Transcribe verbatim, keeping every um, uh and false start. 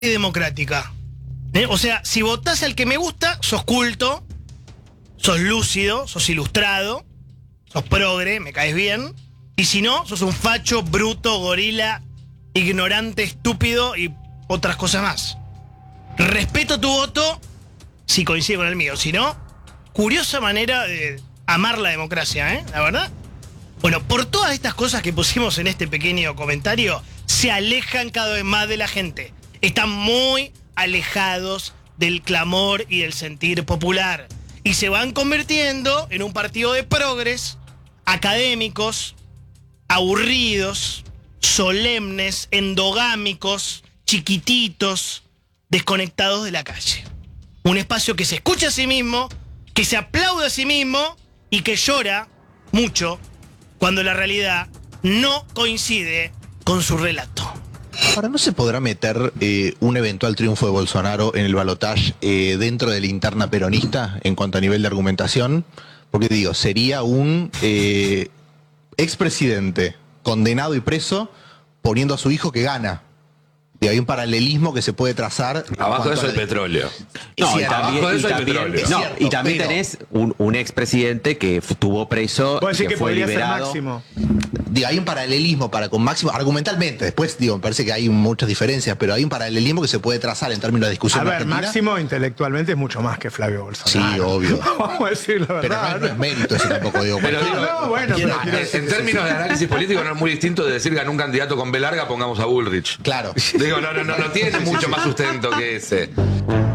democrática. ¿Eh? O sea, si votás al que me gusta, sos culto, sos lúcido, sos ilustrado, sos progre, me caes bien. Y si no, sos un facho, bruto, gorila, ignorante, estúpido y otras cosas más. Respeto tu voto si coincide con el mío. Si no, curiosa manera de amar la democracia, ¿eh? La verdad. Bueno, por todas estas cosas que pusimos en este pequeño comentario, se alejan cada vez más de la gente. Están muy alejados del clamor y del sentir popular. Y se van convirtiendo en un partido de progres, académicos, aburridos, solemnes, endogámicos, chiquititos, desconectados de la calle. Un espacio que se escucha a sí mismo, que se aplaude a sí mismo y que llora mucho cuando la realidad no coincide con su relato. Ahora, ¿no se podrá meter eh, un eventual triunfo de Bolsonaro en el balotaje eh, dentro de la interna peronista en cuanto a nivel de argumentación? Porque digo, sería un eh, expresidente condenado y preso poniendo a su hijo que gana. Y hay un paralelismo que se puede trazar. Abajo de eso el la... petróleo. No, y abajo también, de eso y el también, petróleo. no, Cierto, y también pero... tenés un, un expresidente que estuvo preso, Puedo decir que, que fue podría liberado. ser Máximo. Digo, hay un paralelismo para con Máximo, argumentalmente, después digo, me parece que hay muchas diferencias, pero hay un paralelismo que se puede trazar en términos de discusión A ver, argentina. Máximo intelectualmente es mucho más que Flavio Bolsonaro. Sí, obvio. Vamos a decir la Pero verdad. no, no es mérito eso tampoco, digo. Pero digo, No, bueno, pero quiero en, decir en que términos de análisis político no es muy distinto de decir ganó un candidato con B larga, pongamos a Bullrich. Claro. Digo, no, no, no, no tiene mucho más sustento que ese.